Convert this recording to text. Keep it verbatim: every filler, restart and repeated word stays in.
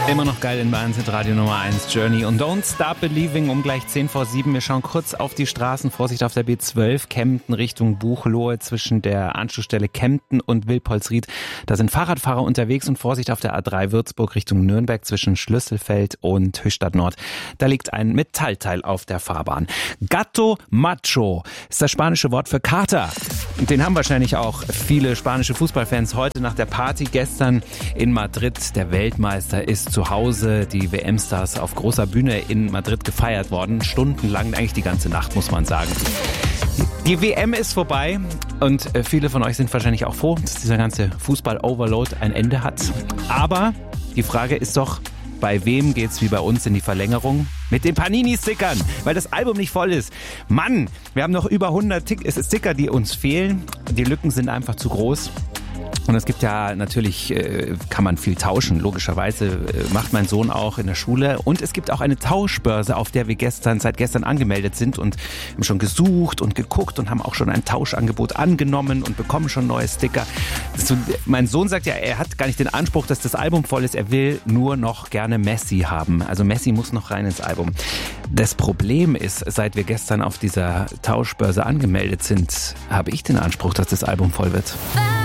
Immer noch geil in Bayern sind Radio Nummer eins Journey und Don't Stop Believing um gleich zehn vor sieben. Wir schauen kurz auf die Straßen. Vorsicht auf der B zwölf, Kempten Richtung Buchloe zwischen der Anschlussstelle Kempten und Wilpolsried. Da sind Fahrradfahrer unterwegs und Vorsicht auf der A drei Würzburg Richtung Nürnberg zwischen Schlüsselfeld und Höchstadt Nord. Da liegt ein Metallteil auf der Fahrbahn. Gato Macho ist das spanische Wort für Kater. Den haben wahrscheinlich auch viele spanische Fußballfans heute nach der Party gestern in Madrid. Der Weltmeister ist zu Hause, die W M-Stars auf großer Bühne in Madrid gefeiert worden. Stundenlang, eigentlich die ganze Nacht, muss man sagen. Die W M ist vorbei und viele von euch sind wahrscheinlich auch froh, dass dieser ganze Fußball-Overload ein Ende hat. Aber die Frage ist doch, bei wem geht's wie bei uns in die Verlängerung? Mit den Panini-Stickern, weil das Album nicht voll ist. Mann, wir haben noch über hundert Sticker, die uns fehlen. Die Lücken sind einfach zu groß. Und es gibt ja natürlich, äh, kann man viel tauschen, logischerweise äh, macht mein Sohn auch in der Schule. Und es gibt auch eine Tauschbörse, auf der wir gestern seit gestern angemeldet sind und haben schon gesucht und geguckt und haben auch schon ein Tauschangebot angenommen und bekommen schon neue Sticker. So, mein Sohn sagt ja, er hat gar nicht den Anspruch, dass das Album voll ist, er will nur noch gerne Messi haben. Also Messi muss noch rein ins Album. Das Problem ist, seit wir gestern auf dieser Tauschbörse angemeldet sind, habe ich den Anspruch, dass das Album voll wird.